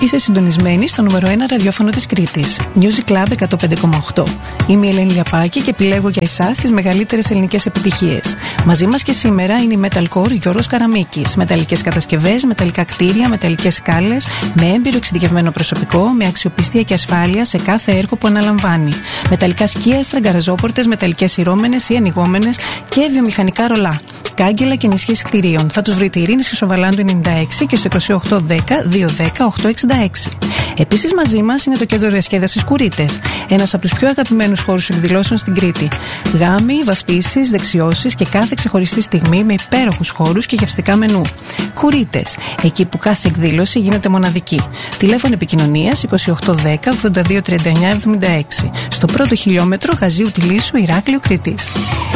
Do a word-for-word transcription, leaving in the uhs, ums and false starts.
Είσαι συντονισμένη στο νούμερο ένα ραδιόφωνο της Κρήτης, Music Club εκατόν πέντε κόμμα οκτώ. Είμαι η Ελένη Λιαπάκη και επιλέγω για εσάς τις μεγαλύτερες ελληνικές επιτυχίες. Μαζί μας και σήμερα είναι η Metalcore Γιώργος Καραμίκης. Μεταλλικές κατασκευές, μεταλλικά κτίρια, μεταλλικές σκάλες, με έμπειρο εξειδικευμένο προσωπικό, με αξιοπιστία και ασφάλεια σε κάθε έργο που αναλαμβάνει. Μεταλλικά σκίαστρα, γκαραζόπορτες, μεταλλικές σειρώμενες ή ανοιγόμενες και βιομηχανικά ρολά. Κάγκελα και ενισχύσεις κτηρίων. Θα τους βρείτε Ειρήνης Χρυσοβαλάντου ενενήντα έξι και στο είκοσι οκτώ δέκα διακόσια δέκα οκτακόσια εξήντα έξι. Επίσης μαζί μας είναι το κέντρο διασκέδασης Κουρίτες, ένας από τους πιο αγαπημένους χώρους εκδηλώσεων στην Κρήτη. Γάμοι, βαφτίσεις, δεξιώσεις και κάθε ξεχωριστή στιγμή με υπέροχους χώρους και γευστικά μενού. Κουρίτες, εκεί που κάθε εκδήλωση γίνεται μοναδική. Τηλέφωνο επικοινωνίας είκοσι οκτώ δέκα ογδόντα δύο τριάντα εννιά εβδομήντα έξι. Στο πρώτο χιλιόμετρο Γαζίου Τιλίσου, Ηράκλειο, Κρήτης.